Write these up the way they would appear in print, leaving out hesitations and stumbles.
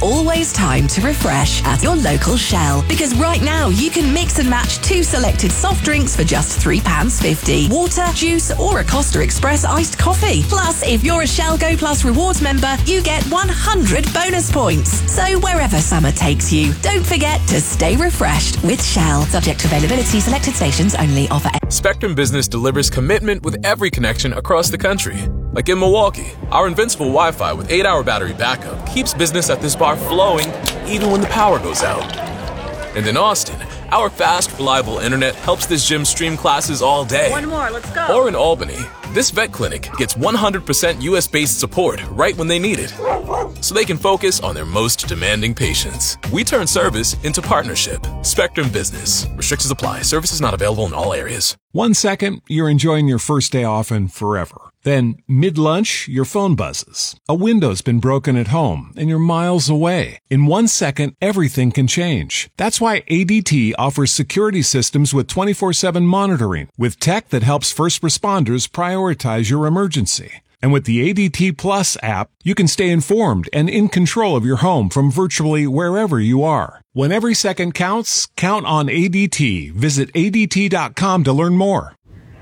always time to refresh at your local Shell. Because right now you can mix and match 2 selected soft drinks for just £3.50. Water, juice or a Costa Express iced coffee. Plus, if you're a Shell Go Plus Rewards member, you get 100 bonus points. So wherever summer takes you, don't forget to stay refreshed with Shell. Subject to availability, selected stations only. Offer. Spectrum Business delivers commitment with every connection across the country. Like in Milwaukee, our invincible Wi-Fi with 8-hour battery backup keeps business at this bar flowing even when the power goes out. And in Austin, our fast, reliable internet helps this gym stream classes all day. One more, let's go. Or in Albany, this vet clinic gets 100% US-based support right when they need it, so they can focus on their most demanding patients. We turn service into partnership. Spectrum Business. Restrictions apply. Services not available in all areas. 1 second, you're enjoying your first day off and forever. Then, mid-lunch, your phone buzzes. A window's been broken at home, and you're miles away. In 1 second, everything can change. That's why ADT offers security systems with 24/7 monitoring, with tech that helps first responders prioritize your emergency. And with the ADT Plus app, you can stay informed and in control of your home from virtually wherever you are. When every second counts, count on ADT. Visit ADT.com to learn more.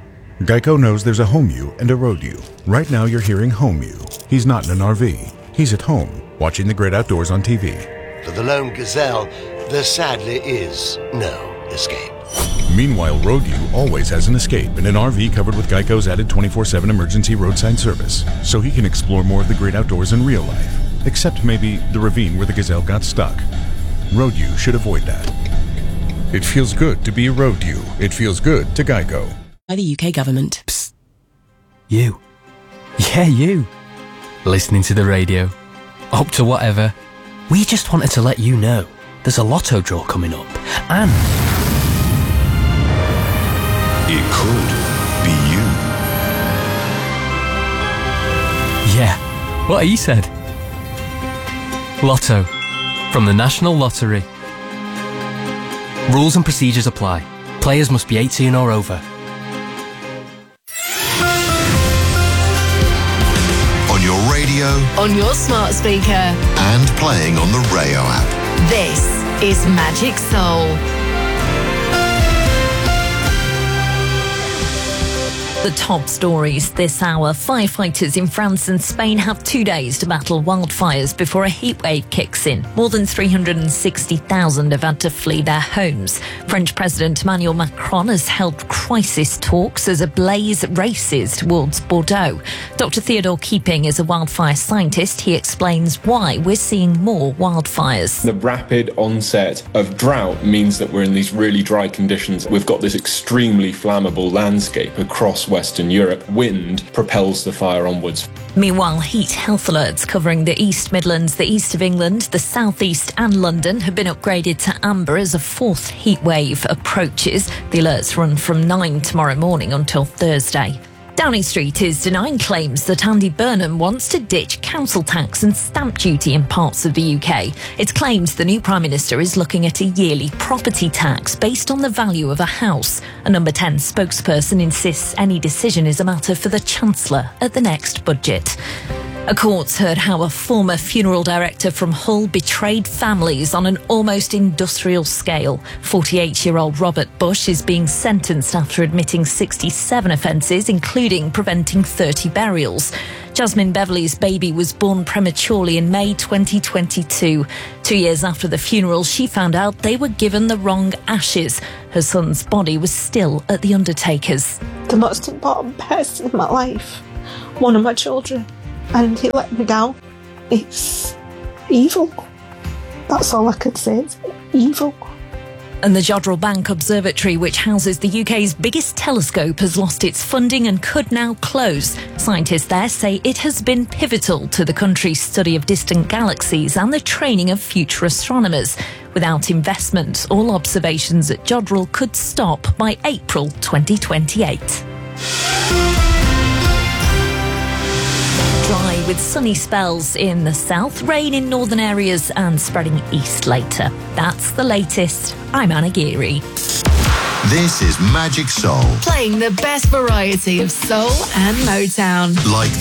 Geico knows there's a home you and a road you. Right now you're hearing home you. He's not in an RV. He's at home, watching the great outdoors on TV. For the lone gazelle, there sadly is no escape. Meanwhile, road you always has an escape in an RV covered with Geico's added 24/7 emergency roadside service, so he can explore more of the great outdoors in real life. Except maybe the ravine where the gazelle got stuck. Road you should avoid that. It feels good to be road you. It feels good to Geico. By the UK government. Psst. You. Yeah, you. Listening to the radio. Up to whatever. We just wanted to let you know there's a lotto draw coming up. And it could be you. Yeah, what he said. Lotto. From the National Lottery. Rules and procedures apply. Players must be 18 or over. On your radio, on your smart speaker, and playing on the Rayo app. This is Magic Soul. The top stories this hour. Firefighters in France and Spain have 2 days to battle wildfires before a heatwave kicks in. More than 360,000 have had to flee their homes. French President Emmanuel Macron has held crisis talks as a blaze races towards Bordeaux. Dr. Theodore Keeping is a wildfire scientist. He explains why we're seeing more wildfires. The rapid onset of drought means that we're in these really dry conditions. We've got this extremely flammable landscape across Western Europe. Wind propels the fire onwards. Meanwhile, heat health alerts covering the East Midlands, the east of England, the southeast and London have been upgraded to amber as a fourth heat wave approaches. The alerts run from 9 tomorrow morning until Thursday. Downing Street is denying claims that Andy Burnham wants to ditch council tax and stamp duty in parts of the UK. It claims the new Prime Minister is looking at a yearly property tax based on the value of a house. A Number 10 spokesperson insists any decision is a matter for the Chancellor at the next budget. A court's heard how a former funeral director from Hull betrayed families on an almost industrial scale. 48-year-old Robert Bush is being sentenced after admitting 67 offences, including preventing 30 burials. Jasmine Beverley's baby was born prematurely in May 2022. 2 years after the funeral, she found out they were given the wrong ashes. Her son's body was still at the undertaker's. The most important person in my life, one of my children. And he let me down. It's evil. That's all I could say. It's evil. And the Jodrell Bank Observatory, which houses the UK's biggest telescope, has lost its funding and could now close. Scientists there say it has been pivotal to the country's study of distant galaxies and the training of future astronomers. Without investment, all observations at Jodrell could stop by April 2028. Dry with sunny spells in the south, rain in northern areas and spreading east later. That's the latest. I'm Anna Geary. This is Magic Soul. Playing the best variety of soul and Motown. Like